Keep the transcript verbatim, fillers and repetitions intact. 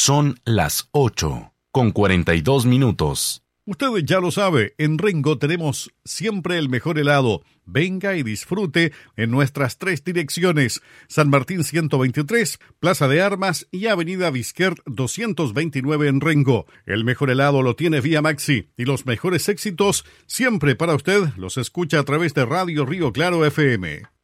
Son las ocho, con cuarenta y dos minutos. Usted ya lo sabe, en Rengo tenemos siempre el mejor helado. Venga y disfrute en nuestras tres direcciones: San Martín ciento veintitrés, Plaza de Armas y Avenida Vizquert doscientos veintinueve en Rengo. El mejor helado lo tiene Vía Maxi y los mejores éxitos siempre para usted los escucha a través de Radio Río Claro F M.